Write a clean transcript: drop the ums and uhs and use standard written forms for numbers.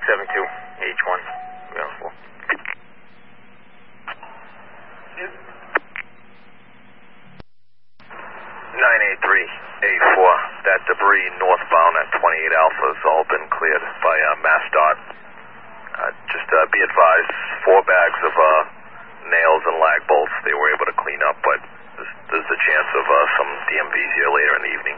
72, H1. Ground floor. 983-84. That debris northbound at 28 Alpha has all been cleared by MassDOT. Just be advised, 4 bags of nails and lag bolts they were able to clean up, but there's a chance of some DMVs here later in the evening.